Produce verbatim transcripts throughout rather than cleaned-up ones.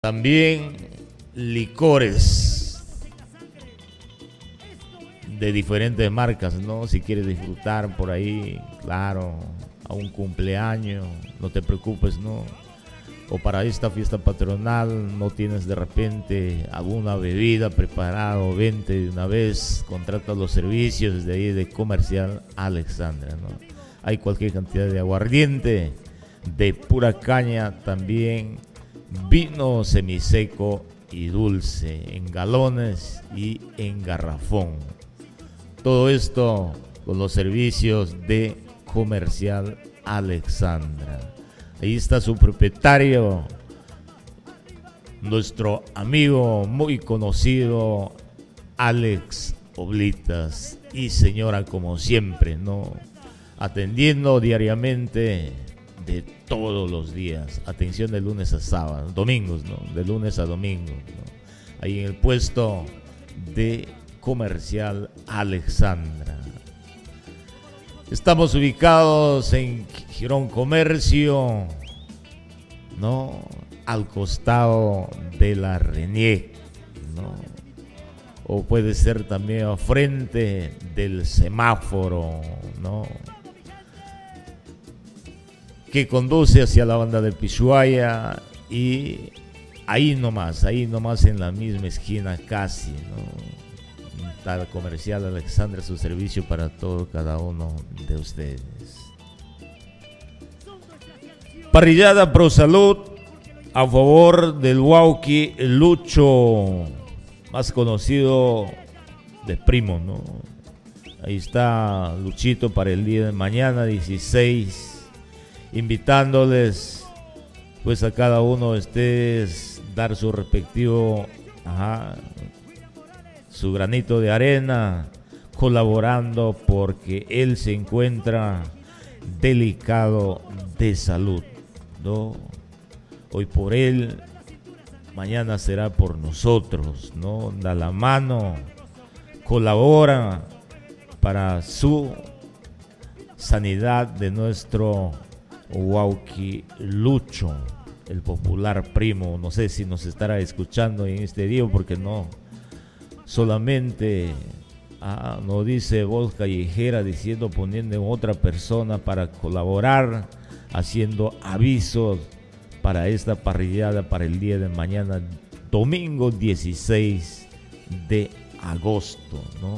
También licores de diferentes marcas, ¿no? Si quieres disfrutar por ahí, claro, a un cumpleaños, no te preocupes, ¿no? O para esta fiesta patronal no tienes de repente alguna bebida preparada, o vente de una vez, contrata los servicios de ahí de Comercial Alexandra, ¿no? Hay cualquier cantidad de aguardiente, de pura caña también, vino semiseco y dulce, en galones y en garrafón. Todo esto con los servicios de Comercial Alexandra. Ahí está su propietario, nuestro amigo muy conocido, Alex Oblitas. Y señora, como siempre, ¿no? Atendiendo diariamente de todos los días. Atención de lunes a sábado, domingos, ¿no? De lunes a domingo, ¿no? Ahí en el puesto de Comercial Alexandra. Estamos ubicados en Girón Comercio, ¿no? Al costado de la RENIEC, ¿no? O puede ser también a frente del semáforo, ¿no? Que conduce hacia la banda de Pishuaya, y ahí nomás, ahí nomás en la misma esquina casi, ¿no? Está Comercial Alexandra, su servicio para todo cada uno de ustedes. Parrillada Pro Salud a favor del Huauqui Lucho, más conocido de Primo, ¿no? Ahí está Luchito para el día de mañana dieciséis, invitándoles pues a cada uno de ustedes dar su respectivo, ajá, su granito de arena, colaborando porque él se encuentra delicado de salud, ¿no? Hoy por él, mañana será por nosotros, ¿no? Da la mano, colabora para su sanidad de nuestro Huauqui Lucho, el popular Primo. No sé si nos estará escuchando en este día, porque no solamente ah, nos dice voz callejera diciendo, poniendo en otra persona para colaborar, haciendo avisos para esta parrillada para el día de mañana, domingo dieciséis de agosto, ¿no?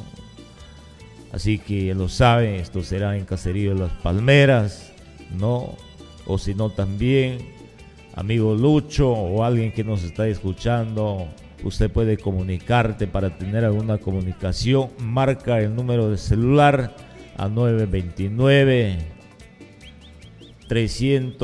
Así que ya lo saben, esto será en Caserío de las Palmeras, ¿no? O si no también, amigo Lucho o alguien que nos está escuchando, usted puede comunicarte. Para tener alguna comunicación, marca el número de celular a nueve dos nueve, tres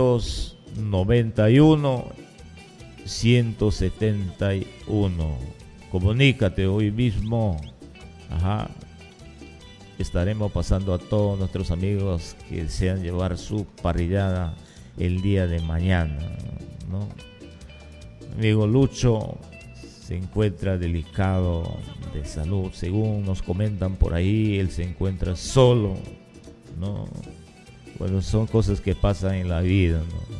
nueve uno, uno siete uno. Comunícate hoy mismo. Ajá. Estaremos pasando a todos nuestros amigos que desean llevar su parrillada el día de mañana, ¿no? Amigo Lucho se encuentra delicado de salud, según nos comentan por ahí. Él se encuentra solo, ¿no? Bueno, son cosas que pasan en la vida, ¿no?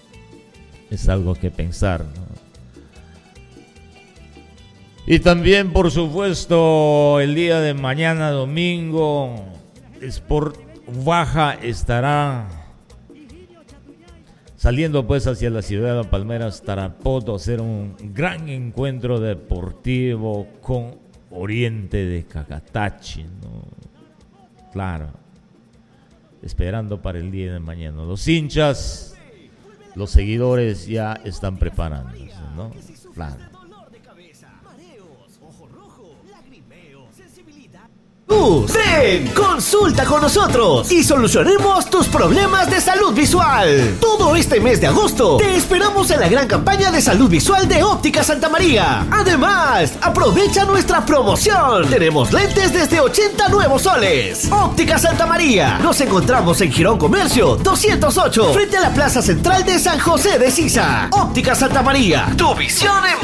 Es algo que pensar, ¿no? Y también, por supuesto, el día de mañana, domingo, Sport Baja estará saliendo pues hacia la ciudad de Palmeras, Tarapoto, a hacer un gran encuentro deportivo con Oriente de Cacatachi, ¿no? Claro, esperando para el día de mañana. Los hinchas, los seguidores ya están preparándose, ¿no? Claro. Ven, consulta con nosotros y solucionemos tus problemas de salud visual. Todo este mes de agosto te esperamos en la gran campaña de salud visual de Óptica Santa María. Además, aprovecha nuestra promoción. Tenemos lentes desde ochenta nuevos soles. Óptica Santa María. Nos encontramos en Girón Comercio doscientos ocho, frente a la Plaza Central de San José de Sisa. Óptica Santa María, tu visión en